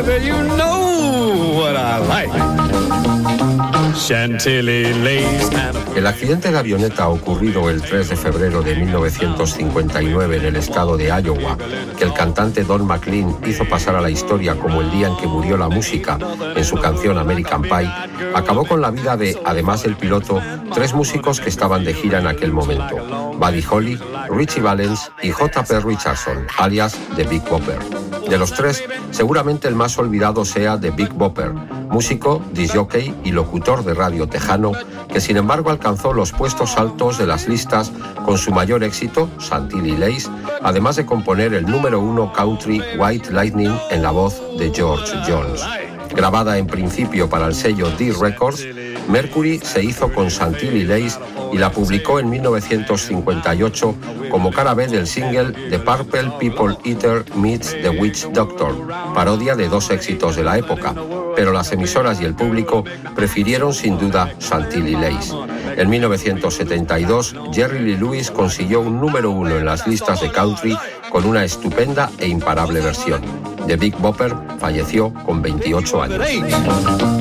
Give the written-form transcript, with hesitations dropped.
baby, you know what I like. Chantilly lace and... El accidente de avioneta ocurrido el 3 de febrero de 1959 en el estado de Iowa, que el cantante Don McLean hizo pasar a la historia como el día en que murió la música en su canción American Pie, acabó con la vida de, además del piloto, 3 músicos que estaban de gira en aquel momento: Buddy Holly, Richie Valens y J.P. Richardson, alias The Big Bopper. De los 3, seguramente el más olvidado sea The Big Bopper, músico, disc-jockey y locutor de radio tejano, que sin embargo alcanzó los puestos altos de las listas con su mayor éxito, Chantilly Lace, además de componer el número 1 country White Lightning en la voz de George Jones. Grabada en principio para el sello D Records, Mercury se hizo con Chantilly Lace y la publicó en 1958 como cara B del single The Purple People Eater Meets the Witch Doctor, parodia de 2 éxitos de la época, pero las emisoras y el público prefirieron sin duda Chantilly Lace. En 1972, Jerry Lee Lewis consiguió un número 1 en las listas de country con una estupenda e imparable versión. The Big Bopper falleció con 28 años.